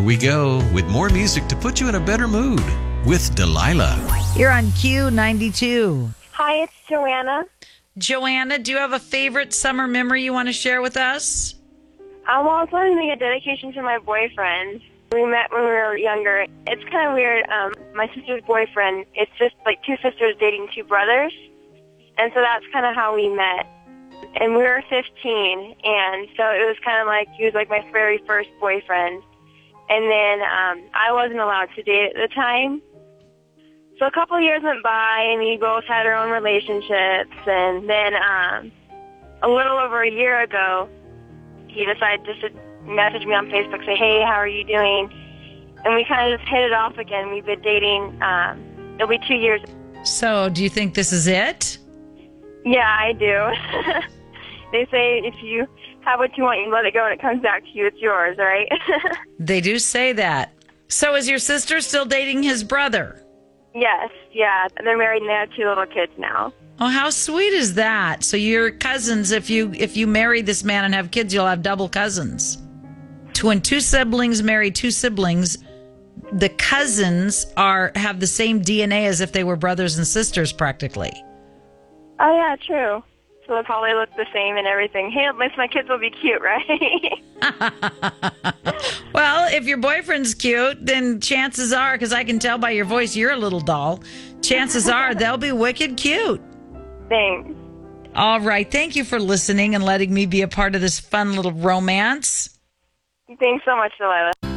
we go with more music to put you in a better mood with Delilah. You're on Q92. Hi, it's Joanna. Joanna, do you have a favorite summer memory you want to share with us? I was wanting to make a dedication to my boyfriend. We met when we were younger. It's kind of weird. My sister's boyfriend, it's just like two sisters dating two brothers. And so that's kind of how we met. And we were 15, and so it was kind of like he was like my very first boyfriend. And then I wasn't allowed to date at the time. So a couple of years went by, and we both had our own relationships. And then a little over a year ago, he decided just to message me on Facebook, say, hey, how are you doing? And we kind of just hit it off again. We've been dating, it'll be 2 years. So do you think this is it? Yeah, I do. They say if you have what you want, you let it go, and it comes back to you. It's yours, right? They do say that. So is your sister still dating his brother? Yes, yeah. They're married and they have 2 little kids now. Oh, how sweet is that? So you're cousins. If you marry this man and have kids, you'll have double cousins. When 2 siblings marry 2 siblings, the cousins have the same DNA as if they were brothers and sisters practically. Oh, yeah, true. So they'll probably look the same and everything. Hey, at least my kids will be cute, right? Well, if your boyfriend's cute, then chances are, because I can tell by your voice you're a little doll, chances are they'll be wicked cute. Thanks. All right. Thank you for listening and letting me be a part of this fun little romance. Thanks so much, Delilah.